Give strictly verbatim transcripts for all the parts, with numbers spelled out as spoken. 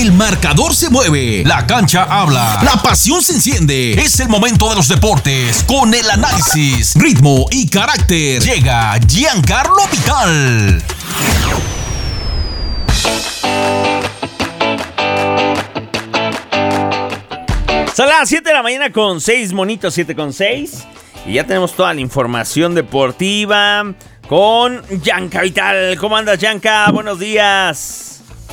El marcador se mueve, la cancha habla, la pasión se enciende. Es el momento de los deportes con el análisis, ritmo y carácter. Llega Giancarlo Vital. Son las siete de la mañana con seis monitos, siete con seis. Y ya tenemos toda la información deportiva con Gianca Vital. ¿Cómo andas, Gianca? Buenos días.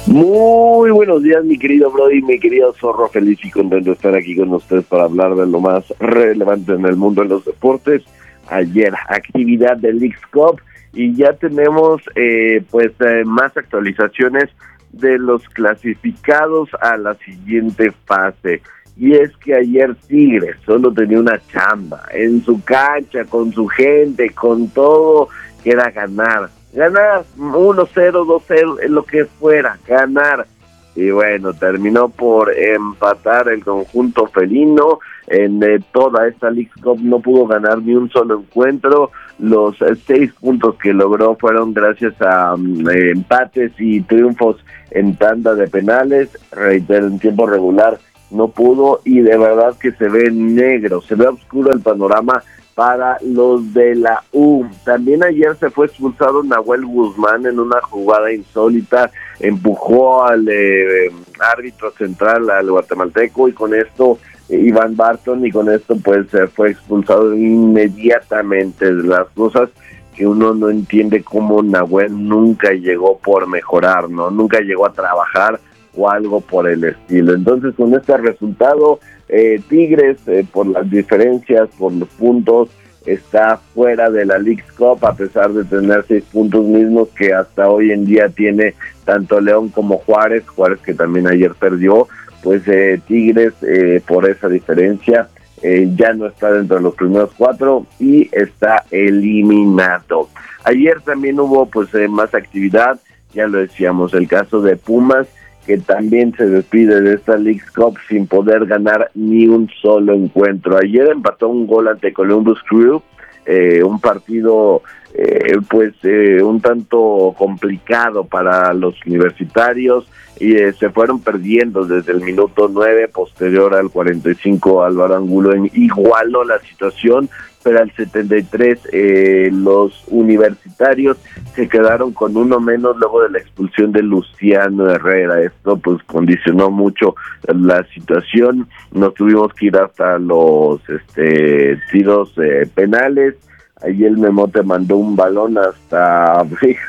Muy buenos días, mi querido Brody, mi querido Zorro. Feliz y contento de estar aquí con ustedes para hablar de lo más relevante en el mundo de los deportes. Ayer, actividad del Leagues Cup, y ya tenemos eh, pues eh, más actualizaciones de los clasificados a la siguiente fase. Y es que ayer Tigres solo tenía una chamba en su cancha, con su gente, con todo, que era ganar. Ganar uno cero, dos cero, lo que fuera, ganar. Y bueno, terminó por empatar el conjunto felino. En eh, toda esta Leagues Cup no pudo ganar ni un solo encuentro. Los eh, seis puntos que logró fueron gracias a um, eh, empates y triunfos en tanda de penales. Reitero, en tiempo regular no pudo, y de verdad que se ve negro, se ve oscuro el panorama para los de la U. También ayer se fue expulsado Nahuel Guzmán en una jugada insólita, empujó al eh, árbitro central, al guatemalteco, y con esto eh, Iván Barton, y con esto pues se fue expulsado inmediatamente. Las cosas que uno no entiende, cómo Nahuel nunca llegó por mejorar, ¿no? Nunca llegó a trabajar o algo por el estilo. Entonces, con este resultado, eh, Tigres, eh, por las diferencias, por los puntos, está fuera de la Leagues Cup, a pesar de tener seis puntos mismos que hasta hoy en día tiene tanto León como Juárez, Juárez que también ayer perdió. Pues eh, Tigres, eh, por esa diferencia, eh, ya no está dentro de los primeros cuatro y está eliminado. Ayer también hubo pues eh, más actividad, ya lo decíamos, el caso de Pumas, que también se despide de esta Leagues Cup sin poder ganar ni un solo encuentro. Ayer empató un gol ante Columbus Crew, eh, un partido eh, pues eh, un tanto complicado para los universitarios, y eh, se fueron perdiendo desde el minuto nueve, posterior al cuarenta y cinco Álvaro Angulo igualó la situación, pero al setenta y tres eh, los universitarios se quedaron con uno menos luego de la expulsión de Luciano Herrera. Esto pues condicionó mucho la situación. Nos tuvimos que ir hasta los este tiros eh, penales. Ahí el Memote mandó un balón hasta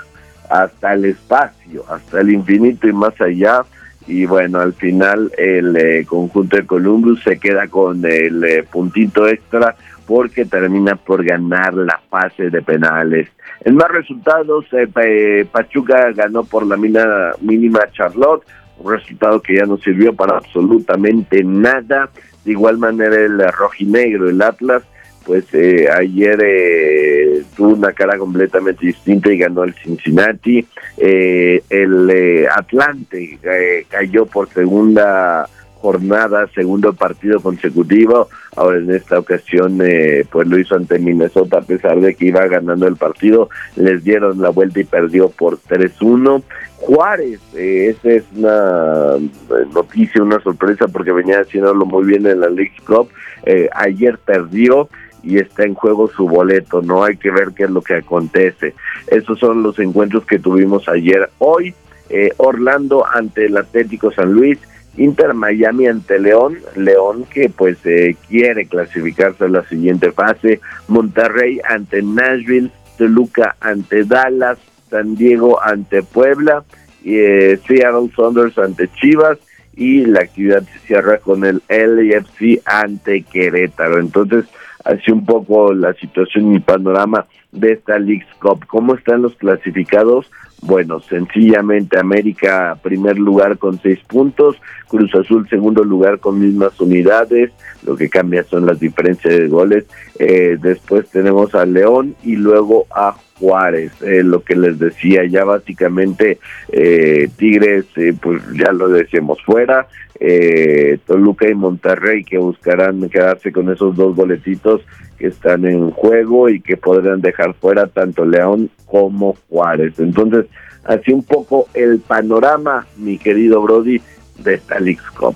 hasta el espacio, hasta el infinito y más allá. Y bueno, al final el eh, conjunto de Columbus se queda con el eh, puntito extra, porque termina por ganar la fase de penales. En más resultados, eh, Pachuca ganó por la mina, mínima Charlotte, un resultado que ya no sirvió para absolutamente nada. De igual manera el rojinegro, el Atlas, pues eh, ayer eh, tuvo una cara completamente distinta y ganó el Cincinnati. Eh, el eh, Atlante eh, cayó por segunda jornada, segundo partido consecutivo. Ahora en esta ocasión eh, pues lo hizo ante Minnesota, a pesar de que iba ganando el partido. Les dieron la vuelta y perdió por tres uno. Juárez, eh, esa es una noticia, una sorpresa, porque venía haciéndolo muy bien en la Leagues Cup. Eh, ayer perdió y está en juego su boleto, no hay que ver qué es lo que acontece. Esos son los encuentros que tuvimos ayer. Hoy, eh, Orlando ante el Atlético San Luis, Inter Miami ante León, León que pues eh, quiere clasificarse a la siguiente fase, Monterrey ante Nashville, Toluca ante Dallas, San Diego ante Puebla, eh, Seattle Sounders ante Chivas, y la actividad se cierra con el L A F C ante Querétaro. Entonces, así un poco la situación y panorama de esta Leagues Cup. ¿Cómo están los clasificados? Bueno, sencillamente América primer lugar con seis puntos, Cruz Azul segundo lugar con mismas unidades, lo que cambia son las diferencias de goles. Eh, después tenemos a León y luego a Juárez, eh, lo que les decía, ya básicamente eh, Tigres, eh, pues ya lo decíamos fuera, eh, Toluca y Monterrey que buscarán quedarse con esos dos boletitos que están en juego y que podrán dejar fuera tanto León como Juárez. Entonces, así un poco el panorama, mi querido Brody, de esta Leagues Cup.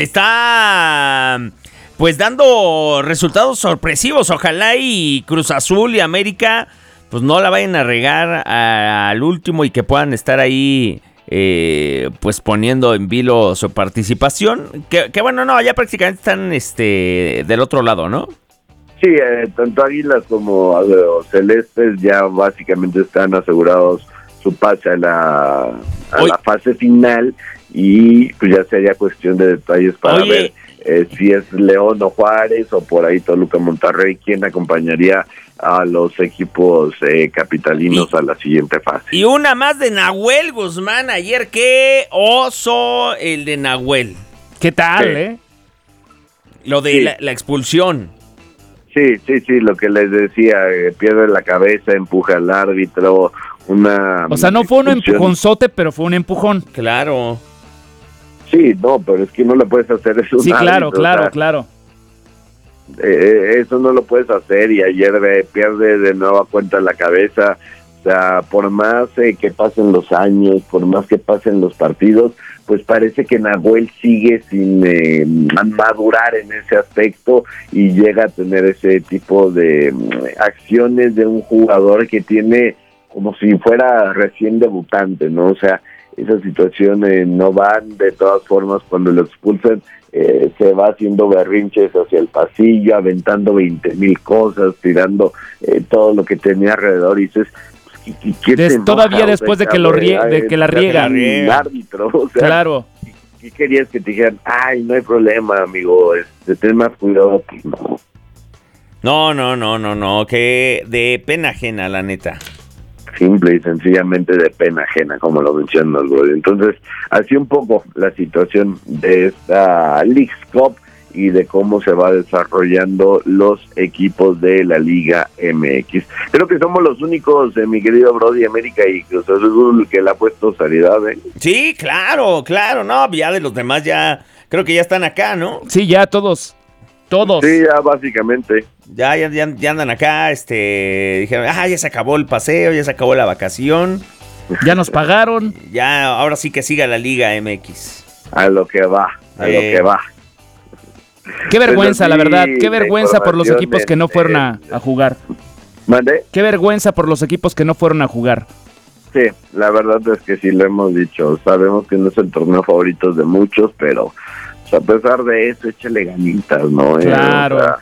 Está pues dando resultados sorpresivos. Ojalá y Cruz Azul y América pues no la vayan a regar a, al último y que puedan estar ahí eh, pues poniendo en vilo su participación. Que, que bueno, no, ya prácticamente están este del otro lado, ¿no? Sí, eh, tanto Águilas como eh, Celestes ya básicamente están asegurados su pase a la, a la fase final y pues ya sería cuestión de detalles para Oye. ver eh, si es León o Juárez o por ahí Toluca Monterrey quien acompañaría a los equipos eh, capitalinos y, a la siguiente fase. Y una más de Nahuel Guzmán ayer, qué oso el de Nahuel. ¿Qué tal, sí. eh? Lo de sí. la, la expulsión. Sí, sí, sí, lo que les decía, eh, pierde la cabeza, empuja al árbitro, una... O sea, no fue un empujonzote, pero fue un empujón. Claro. Sí, no, pero es que no le puedes hacer eso. Sí, claro, árbitro, claro, o sea, claro. Eh, eso no lo puedes hacer y ayer eh, pierde de nueva cuenta la cabeza. O sea, por más eh, que pasen los años, por más que pasen los partidos, pues parece que Nahuel sigue sin eh, madurar en ese aspecto y llega a tener ese tipo de um, acciones de un jugador que tiene como si fuera recién debutante, ¿no? O sea, esas situaciones no van, de todas formas cuando lo expulsan eh, se va haciendo berrinches hacia el pasillo, aventando veinte mil cosas, tirando eh, todo lo que tenía alrededor y dices, ¿qué, qué Des, enoja, todavía después de que lo rie de que la riega el árbitro, o sea, claro. ¿Qué querías que te dijeran? Ay, no hay problema, amigo, este, ten más cuidado. Pues no. No, no, no, no, no, que de pena ajena, la neta. Simple y sencillamente de pena ajena, como lo mencionó el Brody. Entonces, así un poco la situación de esta Leagues Cup y de cómo se va desarrollando los equipos de la Liga M X. Creo que somos los únicos, eh, mi querido Brody, América y Cruz Azul, que le ha puesto seriedad, ¿eh? Sí, claro, claro, no, ya de los demás ya, creo que ya están acá, ¿no? Sí, ya todos, todos. Sí, ya básicamente. Ya, ya, ya, ya andan acá, este, dijeron, ah, ya se acabó el paseo, ya se acabó la vacación. Ya nos pagaron. Ya, ahora sí que siga la Liga M X. A lo que va, a eh. lo que va. Qué vergüenza, la verdad, qué vergüenza por los equipos que no fueron a, a jugar. ¿Mande? Qué vergüenza por los equipos que no fueron a jugar. Sí, la verdad es que sí lo hemos dicho, sabemos que no es el torneo favorito de muchos, pero pues, a pesar de eso, échale ganitas, ¿no? Claro. Eh, o sea,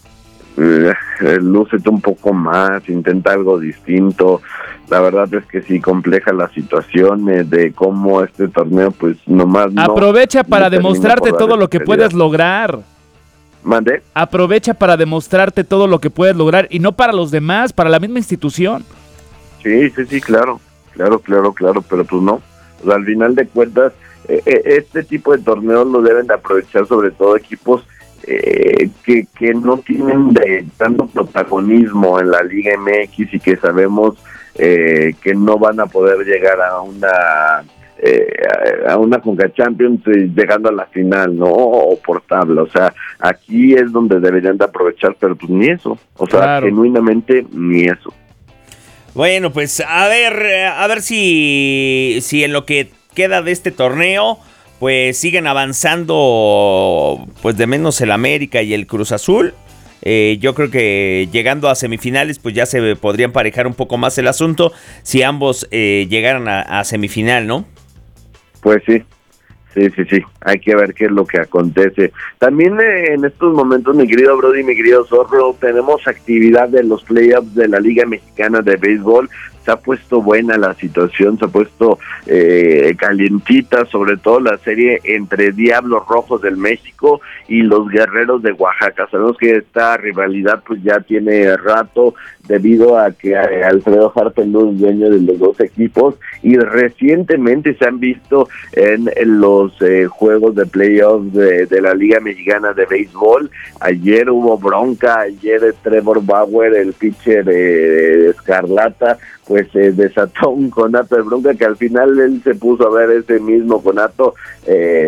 eh, lúcete un poco más, intenta algo distinto. La verdad es que sí compleja la situación eh, de cómo este torneo pues nomás no... Aprovecha para no demostrarte todo lo que puedes lograr. ¿Mande? Aprovecha para demostrarte todo lo que puedes lograr y no para los demás, para la misma institución. Sí, sí, sí, claro, claro, claro, claro, pero pues no. O sea, al final de cuentas, eh, este tipo de torneos lo deben de aprovechar sobre todo equipos Eh, que, que no tienen de tanto protagonismo en la Liga M X y que sabemos eh, que no van a poder llegar a una eh, a una Conca Champions eh, llegando a la final, ¿no? O por tabla, o sea, aquí es donde deberían de aprovechar, pero pues ni eso, o sea, claro. Genuinamente ni eso. Bueno, pues a ver, a ver si, si en lo que queda de este torneo pues siguen avanzando pues de menos el América y el Cruz Azul. Eh, yo creo que llegando a semifinales pues ya se podría emparejar un poco más el asunto si ambos eh, llegaran a, a semifinal, ¿no? Pues sí, sí, sí, sí, hay que ver qué es lo que acontece. También eh, en estos momentos, mi querido Brody, mi querido Zorro, tenemos actividad de los playoffs de la Liga Mexicana de Béisbol. Se ha puesto buena la situación, se ha puesto eh, calientita, sobre todo la serie entre Diablos Rojos del México y los Guerreros de Oaxaca. Sabemos que esta rivalidad pues ya tiene rato debido a que Alfredo Harpelú es dueño de los dos equipos y recientemente se han visto en, en los eh, juegos de playoffs de, de la Liga Mexicana de Béisbol. Ayer hubo bronca, ayer Trevor Bauer, el pitcher eh, Escarlata, pues eh, desató un conato de bronca que al final él se puso a ver ese mismo conato eh,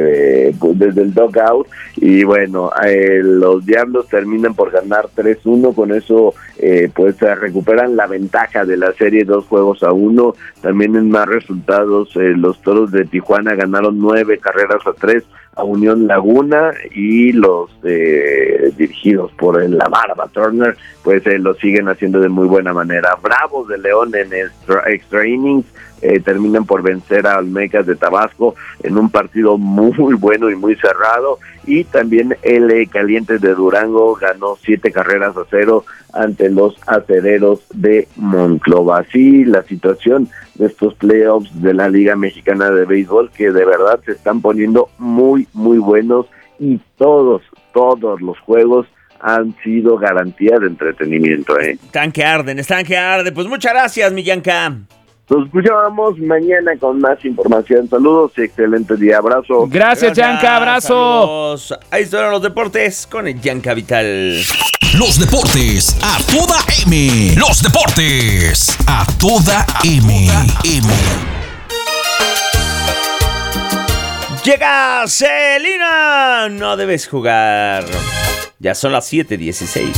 eh, pues desde el dugout, y bueno, eh, los Diablos terminan por ganar tres uno, con eso eh, pues se recuperan la ventaja de la serie, dos juegos a uno. También en más resultados, eh, los Toros de Tijuana ganaron nueve carreras a tres a Unión Laguna, y los eh, dirigidos por el La Barba Turner pues eh, lo siguen haciendo de muy buena manera. Bravos de León en extra, extra innings eh, terminan por vencer a Olmecas de Tabasco en un partido muy bueno y muy cerrado, y también el Calientes de Durango ganó siete carreras a cero ante los Acereros de Monclova. Así la situación de estos playoffs de la Liga Mexicana de Béisbol, que de verdad se están poniendo muy, muy buenos, y todos, todos los juegos han sido garantía de entretenimiento. ¿eh? Están que arden, están que arden. Pues muchas gracias, mi Yanka. Nos escuchamos mañana con más información. Saludos y excelente día. Abrazo. Gracias, Yanka. Abrazo. Saludos. Ahí están los deportes con el Yanka Vital. Los deportes a toda M. Los deportes a toda M. M. Llega Celina. No debes jugar. Ya son las siete dieciséis.